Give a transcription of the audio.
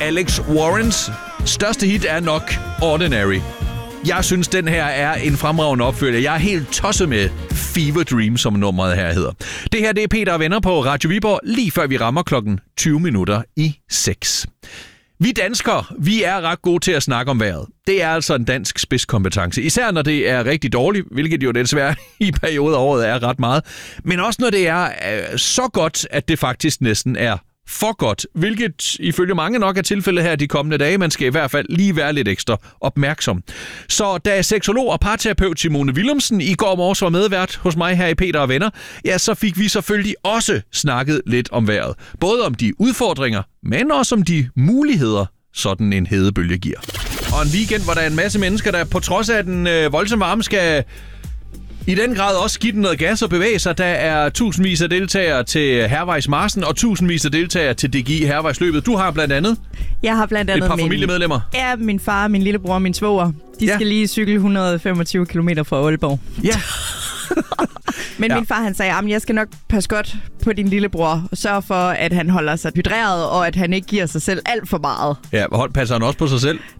Alex Warrens største hit er nok Ordinary. Jeg synes, den her er en fremragende opfølger. Jeg er helt tosset med Fever Dream, som nummeret her hedder. Det her, det er Peter og Venner på Radio Viborg, lige før vi rammer 6:20. Vi danskere, vi er ret gode til at snakke om vejret. Det er altså en dansk spidskompetence. Især når det er rigtig dårligt, hvilket jo desværre i perioder af året er ret meget. Men også når det er så godt, at det faktisk næsten er for godt, hvilket ifølge mange nok er tilfældet her de kommende dage. Man skal i hvert fald lige være lidt ekstra opmærksom. Så da seksolog og parterapeut Simone Willumsen i går morges var medvært hos mig her i Peter og Venner, ja, så fik vi selvfølgelig også snakket lidt om vejret. Både om de udfordringer, men også om de muligheder, sådan en hedebølge giver. Og en weekend, hvor der er en masse mennesker, der på trods af den voldsomme varme skal i den grad også give den noget gas og bevæge sig. Der er tusindvis af deltagere til Hærvejsmarchen og tusindvis af deltagere til DGI Hærvejsløbet. Du har blandt andet? Jeg har blandt andet et par familiemedlemmer. Ja, min far, min lillebror og min svoger. De skal lige cykle 125 km fra Aalborg. Ja. Men min far, han sagde, at jeg skal nok passe godt på din lillebror og sørge for, at han holder sig hydreret, og at han ikke giver sig selv alt for meget. Ja, passer han også på sig selv?